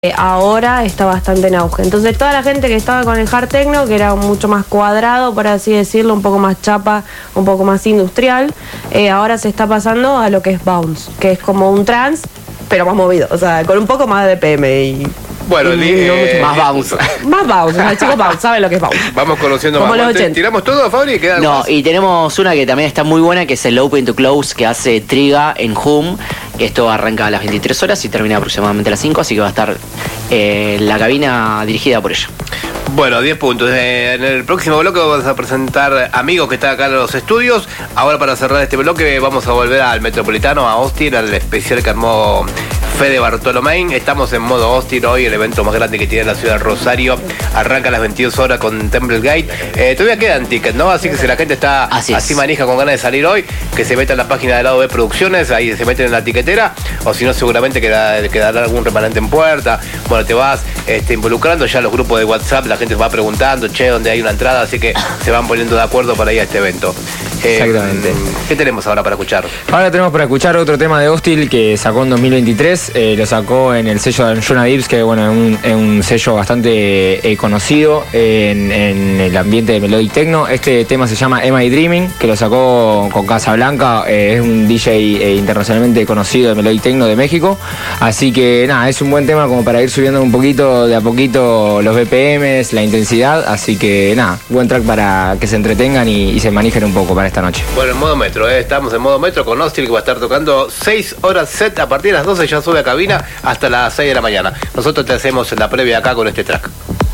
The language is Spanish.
ahora está bastante en auge. Entonces toda la gente que estaba con el hard techno, que era mucho más cuadrado, por así decirlo, un poco más chapa, un poco más industrial, ahora se está pasando a lo que es bounce, que es como un trance, pero más movido, o sea, con un poco más de BPM y... Bueno, más bounce. Más bounce, el chico bounce, ¿sabe lo que es bounce? Vamos conociendo como más. Los 80. ¿Tiramos todo, Fabri? No, y tenemos una que también está muy buena, que es el Open to Close, que hace Triga en Hum. Esto arranca a las 23 horas y termina aproximadamente a las 5, así que va a estar la cabina dirigida por ella. Bueno, 10 puntos. En el próximo bloque vamos a presentar amigos que están acá en los estudios. Ahora, para cerrar este bloque, vamos a volver al Metropolitano, a Austin, al especial que armó Fede Bartolomé. Estamos en modo Austin hoy, el evento más grande que tiene la ciudad de Rosario. Arranca a las 22 horas con Temple Gate. Todavía quedan tickets, ¿no? Así que si la gente está así manija, con ganas de salir hoy, que se meta en la página del lado B Producciones, ahí se meten en la tiquetera, o si no, seguramente quedará algún remanente en puerta. Bueno, te vas involucrando ya los grupos de WhatsApp, la gente va preguntando, ¿dónde hay una entrada? Así que se van poniendo de acuerdo para ir a este evento. Exactamente. ¿Qué tenemos ahora para escuchar? Ahora tenemos para escuchar otro tema de Hostil que sacó en 2023, lo sacó en el sello de Jonah Dibbs, que bueno, es un sello bastante conocido en el ambiente de Melodic Techno. Este tema se llama Am I Dreaming, que lo sacó con Casablanca, es un DJ internacionalmente conocido de Melodic Techno de México, así que nada, es un buen tema como para ir subiendo un poquito, de a poquito, los BPMs, la intensidad, así que nada, buen track para que se entretengan y se manejen un poco para esta noche. Bueno, en modo metro, estamos en modo metro con Hostil, que va a estar tocando 6 horas set, a partir de las 12 ya sube a cabina hasta las 6 de la mañana. Nosotros te hacemos la previa acá con este track.